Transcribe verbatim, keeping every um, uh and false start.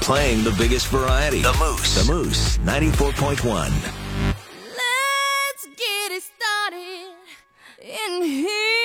Playing the biggest variety. The Moose. The Moose, ninety-four point one. Let's get it started in here.